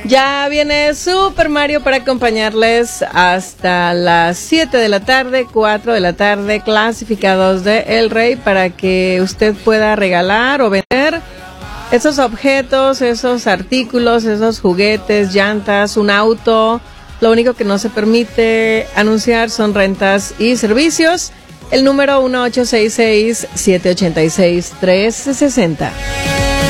Ya viene Super Mario para acompañarles hasta las 7 de la tarde, 4 de la tarde, clasificados de El Rey, para que usted pueda regalar o vender esos objetos, esos artículos, esos juguetes, llantas, un auto. Lo único que no se permite anunciar son rentas y servicios. El número 1866-786-1360.